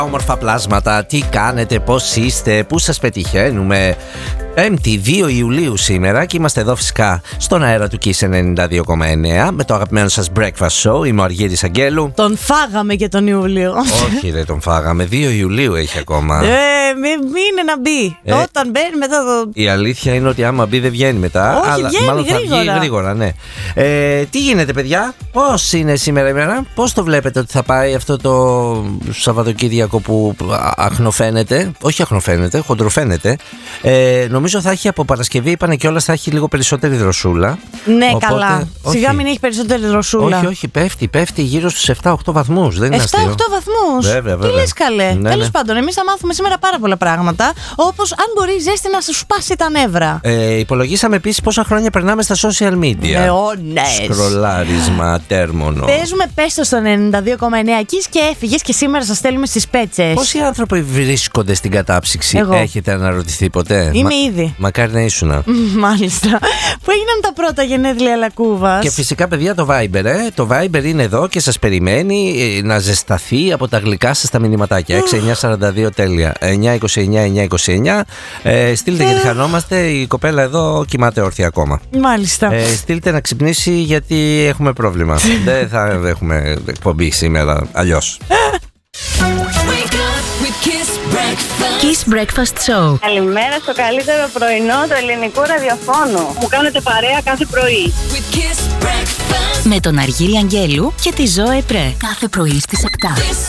Όμορφα πλάσματα, τι κάνετε, πώς είστε, πού σας πετυχαίνουμε? 5η 2 Ιουλίου σήμερα και είμαστε εδώ φυσικά στον αέρα του Kiss 92,9 με το αγαπημένο σας Breakfast Show. Είμαι ο Αργύρης Αγγέλου. Τον φάγαμε και τον Ιούλιο. Όχι, δεν τον φάγαμε. 2 Ιουλίου έχει ακόμα. Μείνε να μπει. Όταν μπαίνει μετά το. Η αλήθεια είναι ότι άμα μπει δεν βγαίνει μετά. Όχι, αλλά βγαίνει μάλλον γρήγορα. θα βγει γρήγορα, ναι. Τι γίνεται, παιδιά, πώς είναι σήμερα η μέρα, πώς το βλέπετε ότι θα πάει αυτό το Σαββατοκύριακο που αχνοφαίνεται? Όχι αχνοφαίνεται, χοντροφαίνεται. Νομίζω θα έχει από Παρασκευή, είπανε κιόλας, θα έχει λίγο περισσότερη δροσούλα. Ναι, οπότε, καλά. όχι. Σιγά μην έχει περισσότερη δροσούλα. Όχι, πέφτει γύρω στους 7-8 βαθμούς. Δεν είναι 7-8 αστείο. βαθμούς. Βέβαια. Τι λες, καλέ? Ναι, Τέλος ναι. πάντων, εμείς θα μάθουμε σήμερα πάρα πολλά πράγματα. Όπως αν μπορεί η ζέστη να σου σπάσει τα νεύρα. Υπολογίσαμε επίσης πόσα χρόνια περνάμε στα social media. Αιώνες. Σκρολάρισμα, τέρμονο. Παίζουμε πέστο στο 92,9 εκεί και έφυγες και σήμερα σας στέλνουμε στις πέτσες. Πόσοι άνθρωποι βρίσκονται στην κατάψυξη? Εγώ. Έχετε αναρωτηθεί ποτέ? Είμαι ήδη. Μακάρι να ήσουνα. Μάλιστα. Που έγιναν τα πρώτα γενέθλια Λακκούβας. Και φυσικά, παιδιά, το Viber. Το Viber είναι εδώ και σας περιμένει να ζεσταθεί από τα γλυκά σας τα μηνυματάκια. 6942 τέλεια. 929-929. Στείλτε γιατί χανόμαστε. Η κοπέλα εδώ κοιμάται όρθια ακόμα. Μάλιστα. Στείλτε να ξυπνήσει γιατί έχουμε πρόβλημα. Δεν θα έχουμε εκπομπή σήμερα αλλιώς. Kiss Breakfast Show. Καλημέρα στο καλύτερο πρωινό του ελληνικού ραδιοφώνου. Μου κάνετε παρέα κάθε πρωί. Με τον Αργύρη Αγγέλου και τη Ζωέ Πρέ. Κάθε πρωί στις 7.